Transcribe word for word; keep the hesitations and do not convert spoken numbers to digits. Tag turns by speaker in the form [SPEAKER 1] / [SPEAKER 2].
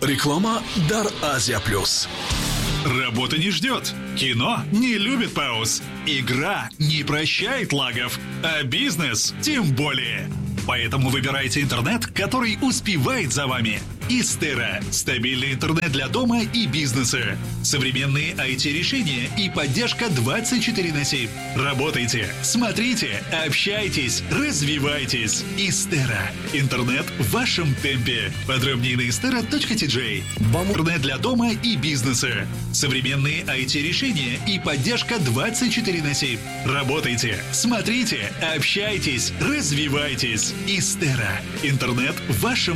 [SPEAKER 1] Реклама «Дар Азия Плюс».
[SPEAKER 2] Работа не ждет, кино не любит пауз, игра не прощает лагов, а бизнес тем более. Поэтому выбирайте интернет, который успевает за вами. Истера – стабильный интернет для дома и бизнеса. Современные ай ти-решения и поддержка двадцать четыре на семь. Работайте, смотрите, общайтесь, развивайтесь. Истера – интернет в вашем темпе. Подробнее на истера точка ти джей. Интернет для дома и бизнеса. Современные ай ти-решения и поддержка двадцать четыре на семь. Работайте, смотрите, общайтесь, развивайтесь. Истера – интернет в вашем